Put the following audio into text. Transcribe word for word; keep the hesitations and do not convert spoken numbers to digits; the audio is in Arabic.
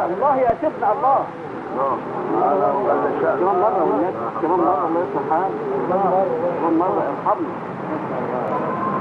الله يا شيخنا الله. كمان مرة والناس كمان مرة الله يصلح حالك. كمان مرة ارحمنا.